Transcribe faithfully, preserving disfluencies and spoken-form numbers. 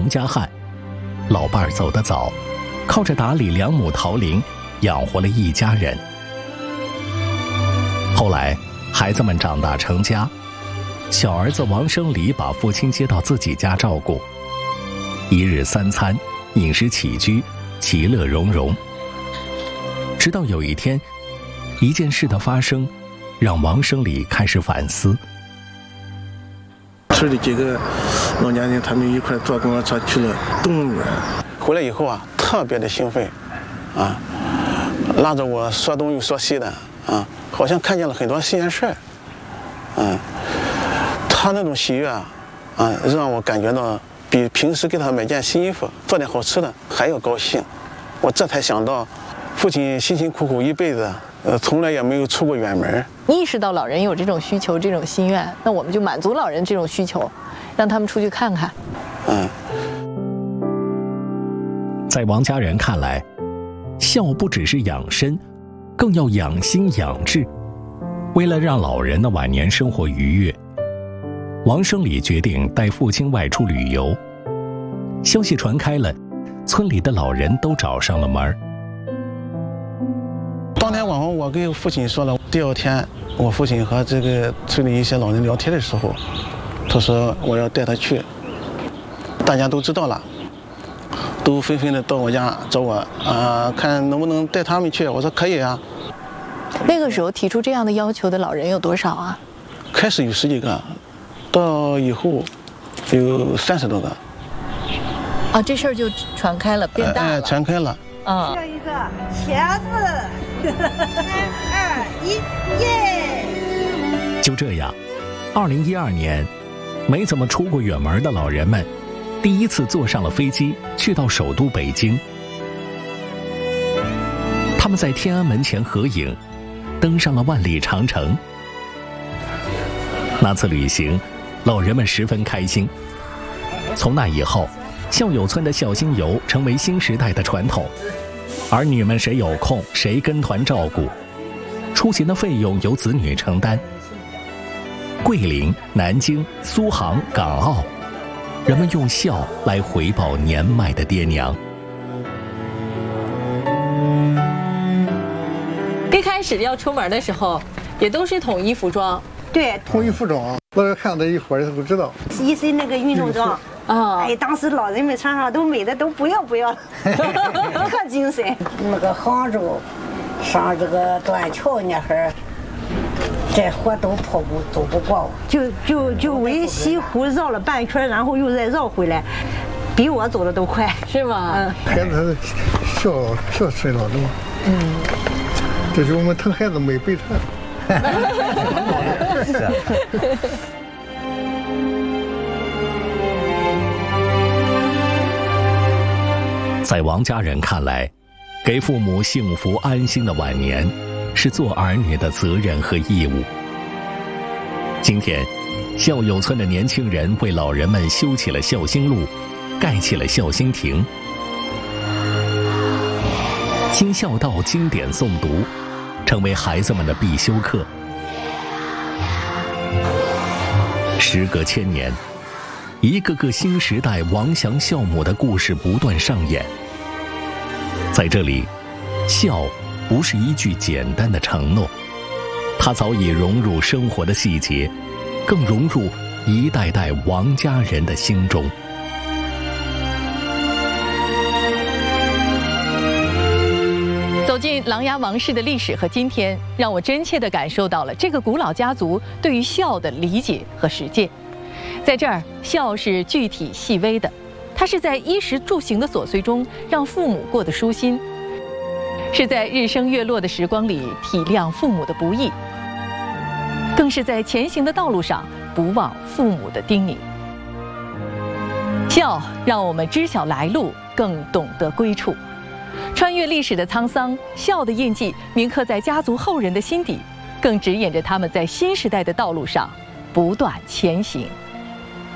王家汉，老伴儿走得早，靠着打理两亩桃林养活了一家人。后来孩子们长大成家，小儿子王生礼把父亲接到自己家照顾，一日三餐，饮食起居其乐融融。直到有一天，一件事的发生让王生礼开始反思。 村里几个老年人他们一块坐公交车去了动物园， 回来以后啊特别的兴奋啊，拉着我说东又说西的啊，好像看见了很多新鲜事儿。嗯，他那种喜悦啊，啊，让我感觉到比平时给他买件新衣服、做点好吃的还要高兴。我这才想到，父亲辛辛苦苦一辈子，呃，从来也没有出过远门。 意识到老人有这种需求、这种心愿，那我们就满足老人这种需求，让他们出去看看。 嗯， 在王家人看来，孝不只是养生，更要养心养志。为了让老人的晚年生活愉悦，王生礼决定带父亲外出旅游。消息传开了，村里的老人都找上了门。 当天晚上我跟父亲说了，第二天我父亲和这个村里一些老人聊天的时候，他说我要带他去。大家都知道了，都纷纷的到我家找我啊，看能不能带他们去。我说可以啊。 那个时候提出这样的要求的老人有多少啊？ 开始有十几个，到以后有三十多个。 啊，这事儿就传开了，变大了。 哎，传开了。 啊。 这一个茄子，三二一，耶！ 就这样，二零一二年，没怎么出过远门的老人们，第一次坐上了飞机，去到首都北京。他们在天安门前合影，登上了万里长城。那次旅行，老人们十分开心。从那以后，孝友村的孝心游成为新时代的传统，儿女们谁有空谁跟团照顾，出行的费用由子女承担。桂林、南京、苏杭、港澳，人们用孝来回报年迈的爹娘。 一开始要出门的时候，也都是统一服装。 对， 统一服装，我看到一会儿都知道。 一身那个运动装啊， 哎，当时老人们穿上都美的都不要不要，特精神。那个杭州上这个断桥那会儿，这河都跑不走不过，就就就围西湖绕了半圈，然后又再绕回来，比我走的都快， 是吗？ 嗯，孩子孝孝顺了，对吧？嗯，这是我们疼孩子没背叛。 在王家人看来，给父母幸福安心的晚年，是做儿女的责任和义务。今天，孝友村的年轻人为老人们修起了孝心路，盖起了孝心亭。新孝道经典诵读，成为孩子们的必修课。时隔千年，一个个新时代王祥孝母的故事不断上演。在这里，孝不是一句简单的承诺，它早已融入生活的细节，更融入一代代王家人的心中。 走进琅琊王氏的历史和今天，让我真切地感受到了这个古老家族对于孝的理解和实践。在这儿，孝是具体细微的，它是在衣食住行的琐碎中让父母过得舒心，是在日升月落的时光里体谅父母的不易，更是在前行的道路上不忘父母的叮咛。孝让我们知晓来路，更懂得归处。穿越历史的沧桑，孝的印记铭刻在家族后人的心底，更指引着他们在新时代的道路上不断前行。